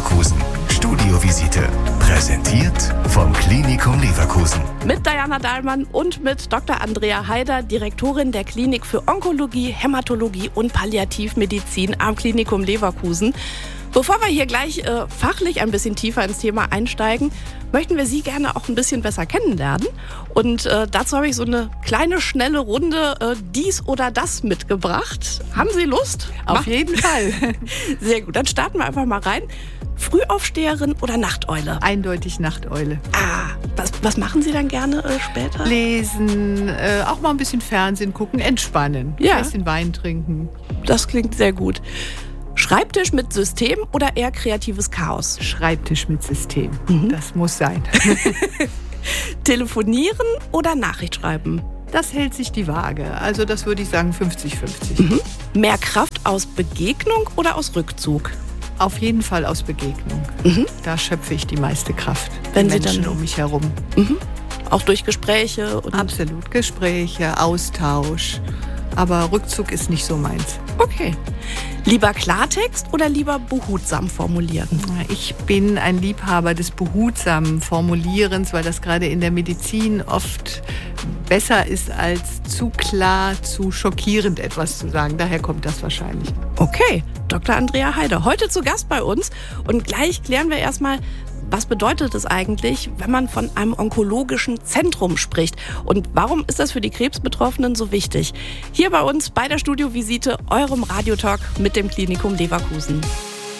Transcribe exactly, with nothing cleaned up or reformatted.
Leverkusen. Studiovisite. Präsentiert vom Klinikum Leverkusen. Mit Diana Dahlmann und mit Doktor Andrea Haider, Direktorin der Klinik für Onkologie, Hämatologie und Palliativmedizin am Klinikum Leverkusen. Bevor wir hier gleich äh, fachlich ein bisschen tiefer ins Thema einsteigen, möchten wir Sie gerne auch ein bisschen besser kennenlernen. Und äh, dazu habe ich so eine kleine, schnelle Runde äh, dies oder das mitgebracht. Haben Sie Lust? Auf Mach- jeden Fall. Sehr gut, dann starten wir einfach mal rein. Frühaufsteherin oder Nachteule? Eindeutig Nachteule. Ah, was, was machen Sie dann gerne äh, später? Lesen, äh, auch mal ein bisschen Fernsehen gucken, entspannen. Ja. Ein bisschen Wein trinken. Das klingt sehr gut. Schreibtisch mit System oder eher kreatives Chaos? Schreibtisch mit System. Das muss sein. Telefonieren oder Nachricht schreiben? Das hält sich die Waage. Also das würde ich sagen fünfzig fünfzig. Mhm. Mehr Kraft aus Begegnung oder aus Rückzug? Auf jeden Fall aus Begegnung. Mhm. Da schöpfe ich die meiste Kraft. Wenn die Sie Menschen dann- um mich herum. Mhm. Auch durch Gespräche? Und Absolut. Gespräche, Austausch. Aber Rückzug ist nicht so meins. Okay. Lieber Klartext oder lieber behutsam formulieren? Ich bin ein Liebhaber des behutsamen Formulierens, weil das gerade in der Medizin oft besser ist, als zu klar, zu schockierend etwas zu sagen. Daher kommt das wahrscheinlich. Okay, Doktor Andrea Haider, heute zu Gast bei uns. Und gleich klären wir erstmal, was bedeutet es eigentlich, wenn man von einem onkologischen Zentrum spricht? Und warum ist das für die Krebsbetroffenen so wichtig? Hier bei uns bei der Studiovisite, eurem Radiotalk mit dem Klinikum Leverkusen.